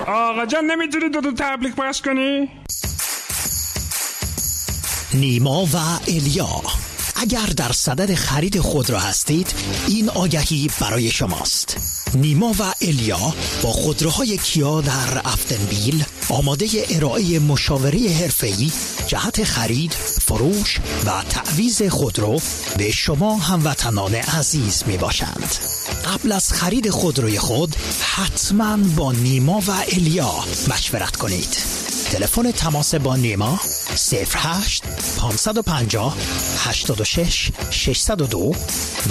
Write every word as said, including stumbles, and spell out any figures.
آقا جان نمیتونی دو تا تبلیغ پخش کنی؟ نیما و الیا، اگر در صدد خرید خودرو هستید این آگهی برای شماست. نیما و الیا با خودروهای کیا در افتنبیل آماده ارائه مشاوره حرفه‌ای جهت خرید، فروش و تعویض خودرو به شما هموطنان عزیز می باشند. قبل از خرید خودروی خود حتما با نیما و الیا مشورت کنید. تلفن تماس با نیما صفر هشت پانصد و پنجاه هشتاد و شش ششصد و دو